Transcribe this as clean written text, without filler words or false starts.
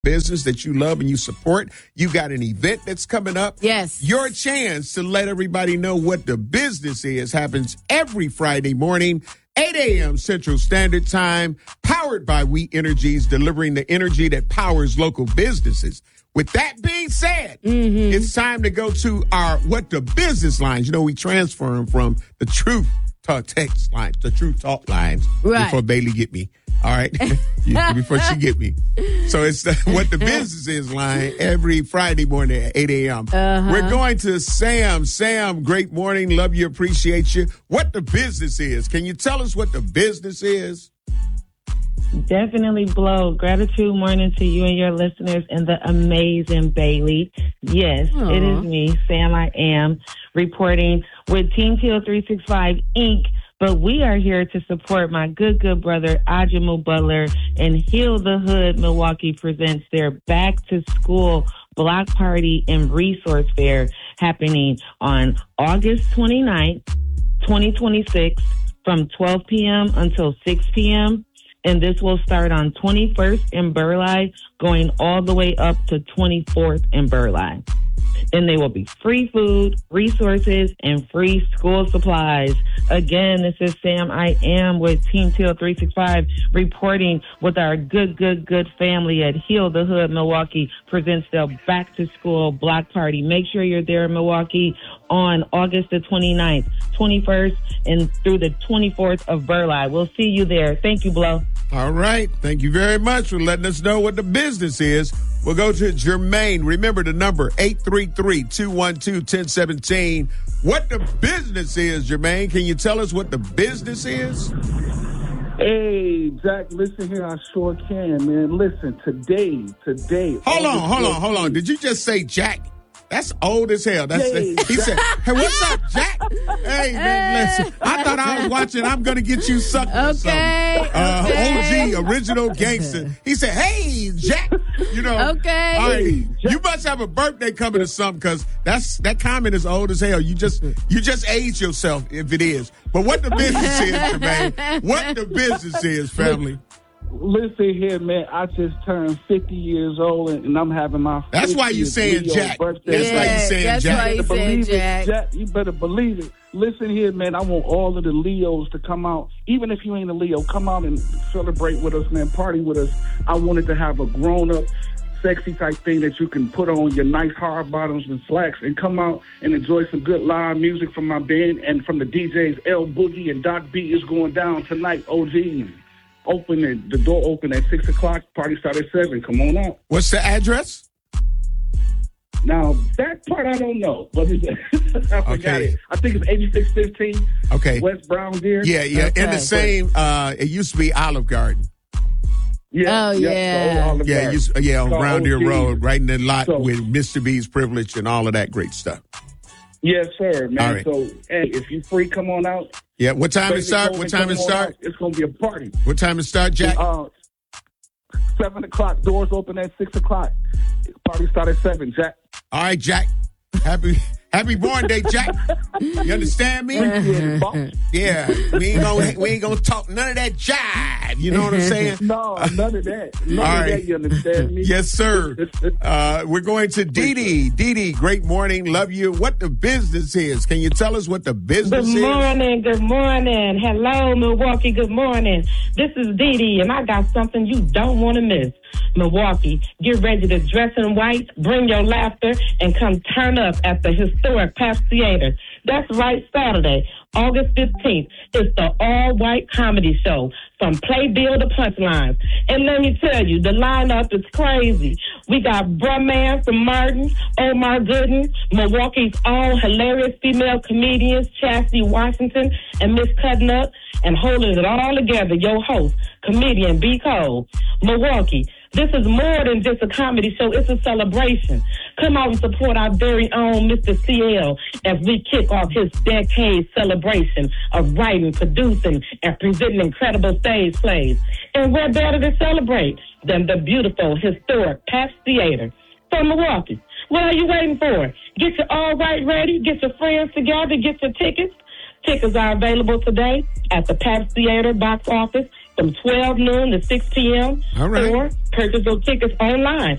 business that you love and you support. You got an event that's coming up. Yes. Your chance to let everybody know what the business is happens every Friday morning, 8 a.m. Central Standard Time, powered by We Energies, delivering the energy that powers local businesses. With that being said, it's time to go to our What the Business lines. You know, we transfer them from the Truth Talk text lines, the Truth Talk lines, before Bailey get me. All right? Before she get me. So it's the What the Business is line every Friday morning at 8 a.m. We're going to Sam. Sam, great morning. Love you, appreciate you. What the business is. Can you tell us what the business is? Definitely blow. Gratitude morning to you and your listeners and the amazing Bailey. Yes, It is me, Sam I Am, reporting with Team Teal 365 Inc., but we are here to support my good brother, Ajamu Butler, and Heal the Hood Milwaukee presents their back to school block party and resource fair happening on August 29th, 2026 from 12 p.m. until 6 p.m. And this will start on 21st in Burleigh, going all the way up to 24th in Burleigh. And there will be free food, resources, and free school supplies. Again, this is Sam I Am with Team Teal 365 reporting with our good family at Heal the Hood Milwaukee presents their back to school block party. Make sure you're there in Milwaukee on August the 29th, 21st, and through the 24th of Burleigh. We'll see you there. Thank you, Blow. All right. Thank you very much for letting us know what the business is. We'll go to Jermaine. Remember the number, 833-212-1017. What the business is, Jermaine. Can you tell us what the business is? Hey, Jack, listen here. I sure can, man. Listen, today. Hold on. Did you just say Jack? That's old as hell. He said, hey, what's up, Jack? Hey, man, listen. I thought I was watching I'm Gonna Get You Sucked or something. OG, original gangster. He said, hey, Jack. You know. Okay. All right. You must have a birthday coming or something because that comment is old as hell. You just age yourself if it is. But what the business is, Jermaine. What the business is, family. Listen here, man. I just turned 50 years old, and I'm having my 50th That's why you saying Jack. Birthday. That's why you saying Jack. That's why you saying Jack. Jack. You better believe it. Listen here, man. I want all of the Leos to come out. Even if you ain't a Leo, come out and celebrate with us, man. Party with us. I wanted to have a grown-up, sexy type thing that you can put on your nice hard bottoms and slacks and come out and enjoy some good live music from my band and from the DJs. L Boogie and Doc B is going down tonight. OG. The door open at 6 o'clock. Party start at 7. Come on out. What's the address? Now, that part I don't know. But I forgot it. I think it's 8615 West Brown Deer. Yeah. Okay. In the same, it used to be Olive Garden. Yeah. Oh, yeah. Olive Garden. On Brown Deer Road, right in the lot So- with Mr. B's Privilege and all of that great stuff. Yes, sir, man. All right. So, hey, if you free, come on out. Yeah, what time it start? It's going to be a party. What time it start, Jack? 7 o'clock. Doors open at 6 o'clock. Party start at 7, Jack. All right, Jack. Happy born day, Jack. You understand me? Yeah. We ain't gonna talk none of that jive. You know what I'm saying? No, none of that. None of that, you understand me? Yes, sir. We're going to Dee Dee. Dee Dee, great morning. Love you. What the business is. Can you tell us what the business is? Good morning. Hello, Milwaukee. Good morning. This is Dee Dee, and I got something you don't want to miss. Milwaukee, get ready to dress in white, bring your laughter, and come turn up at the historic Pabst Theater. That's right, Saturday, August 15th. It's the all-white comedy show from Playbill to Punchlines. And let me tell you, the lineup is crazy. We got Brumman from Martin, Omar Gooden, Milwaukee's all hilarious female comedians, Chastity Washington and Miss Cutnup, and holding it all together, your host, comedian B. Cole. Milwaukee, this is more than just a comedy show. It's a celebration. Come out and support our very own Mr. CL as we kick off his decade celebration of writing, producing, and presenting incredible stage plays. And where better to celebrate than the beautiful, historic Pabst Theater. So, Milwaukee, what are you waiting for? Get your all right ready. Get your friends together. Get your tickets. Tickets are available today at the Pabst Theater box office from 12 noon to 6 p.m. All right. Or purchase those tickets online